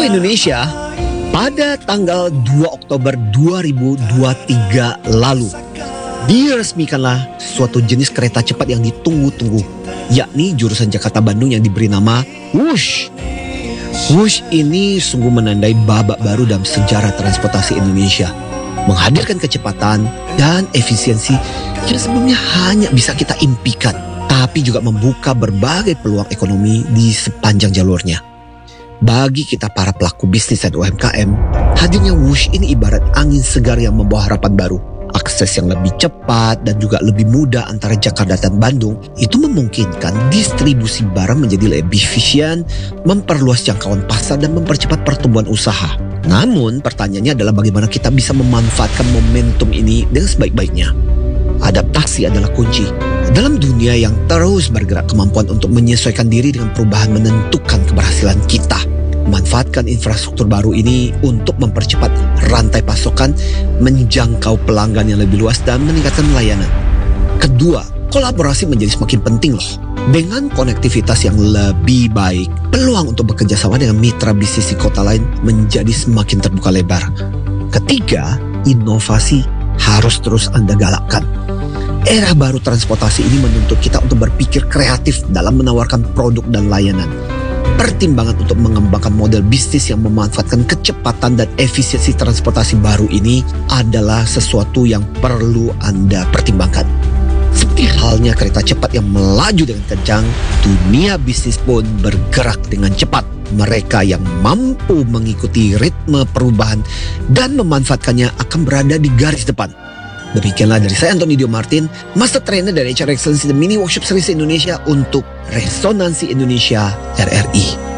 Halo Indonesia, pada tanggal 2 Oktober 2023 lalu diresmikanlah suatu jenis kereta cepat yang ditunggu-tunggu, yakni jurusan Jakarta-Bandung yang diberi nama Wush. Wush ini sungguh menandai babak baru dalam sejarah transportasi Indonesia, menghadirkan kecepatan dan efisiensi yang sebelumnya hanya bisa kita impikan, tapi juga membuka berbagai peluang ekonomi di sepanjang jalurnya. Bagi kita para pelaku bisnis dan UMKM, hadirnya Wush ini ibarat angin segar yang membawa harapan baru. Akses yang lebih cepat dan juga lebih mudah antara Jakarta dan Bandung itu memungkinkan distribusi barang menjadi lebih efisien, memperluas jangkauan pasar dan mempercepat pertumbuhan usaha. Namun pertanyaannya adalah bagaimana kita bisa memanfaatkan momentum ini dengan sebaik-baiknya. Adaptasi adalah kunci. Dalam dunia yang terus bergerak, kemampuan untuk menyesuaikan diri dengan perubahan menentukan keberhasilan kita. Manfaatkan infrastruktur baru ini untuk mempercepat rantai pasokan, menjangkau pelanggan yang lebih luas dan meningkatkan layanan. Kedua, kolaborasi menjadi semakin penting loh. Dengan konektivitas yang lebih baik, peluang untuk bekerja sama dengan mitra bisnis di kota lain menjadi semakin terbuka lebar. Ketiga, inovasi harus terus Anda galakkan. Era baru transportasi ini menuntut kita untuk berpikir kreatif dalam menawarkan produk dan layanan. Pertimbangan untuk mengembangkan model bisnis yang memanfaatkan kecepatan dan efisiensi transportasi baru ini adalah sesuatu yang perlu Anda pertimbangkan. Seperti halnya kereta cepat yang melaju dengan kencang, dunia bisnis pun bergerak dengan cepat. Mereka yang mampu mengikuti ritme perubahan dan memanfaatkannya akan berada di garis depan. Demikianlah dari saya, Antoni Dio Martin, Master Trainer dari HR Excellence The Mini Workshop Series Indonesia untuk Resonansi Indonesia RRI.